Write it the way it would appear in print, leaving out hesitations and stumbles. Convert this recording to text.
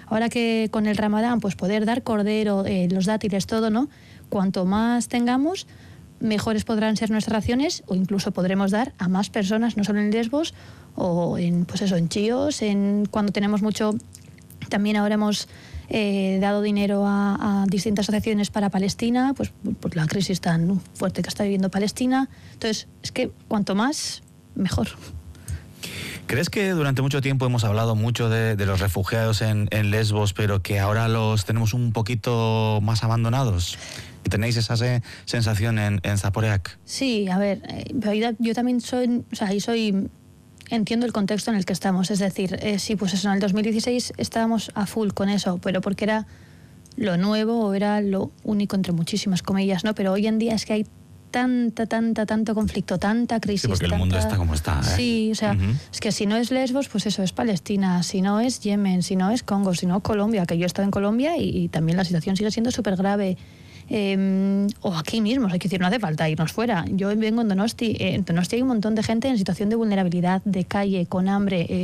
ahora que con el Ramadán, pues poder dar cordero, los dátiles, todo, ¿no? Cuanto más tengamos, mejores podrán ser nuestras raciones, o incluso podremos dar a más personas, no solo en Lesbos, o en, pues eso, en Chios, cuando tenemos mucho. También ahora hemos dado dinero a distintas asociaciones para Palestina, pues por la crisis tan fuerte que está viviendo Palestina. Entonces, es que cuanto más, mejor. ¿Crees que durante mucho tiempo hemos hablado mucho de los refugiados en Lesbos, pero que ahora los tenemos un poquito más abandonados? ¿Tenéis esa sensación en Zaporeac? Sí, a ver, yo también entiendo el contexto en el que estamos. Es decir, sí, pues eso, en el 2016 estábamos a full con eso, pero porque era lo nuevo o era lo único entre muchísimas comillas, ¿no? Pero hoy en día es que hay tanto conflicto, tanta crisis. Sí, porque el mundo está como está, ¿eh? Sí, o sea, es que si no es Lesbos, pues eso, es Palestina, si no es Yemen, si no es Congo, si no Colombia, que yo he estado en Colombia y también la situación sigue siendo súper grave. O aquí mismo, hay que decir, no hace falta irnos fuera. Yo vengo en Donosti hay un montón de gente en situación de vulnerabilidad, de calle, con hambre,